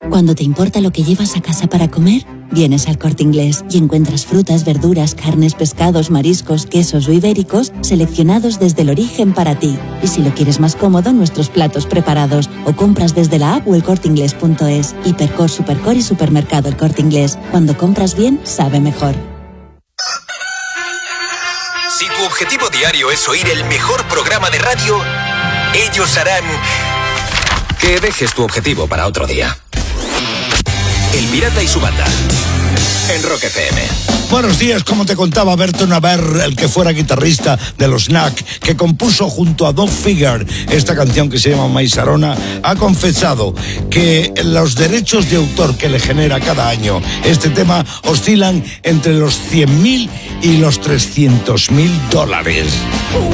Cuando te importa lo que llevas a casa para comer, vienes al Corte Inglés y encuentras frutas, verduras, carnes, pescados, mariscos, quesos o ibéricos seleccionados desde el origen para ti. Y si lo quieres más cómodo, nuestros platos preparados o compras desde la app o elcorteinglés.es. Hipercor, Supercor y Supermercado El Corte Inglés. Cuando compras bien, sabe mejor. Si tu objetivo diario es oír el mejor programa de radio, ellos harán que dejes tu objetivo para otro día. El Pirata y su banda, en Rock FM. Buenos días, como te contaba Berto Navarre, el que fuera guitarrista de los Knack, que compuso junto a Doug Figger esta canción que se llama Maisarona, ha confesado que los derechos de autor que le genera cada año este tema oscilan entre los $100,000 y los $300,000.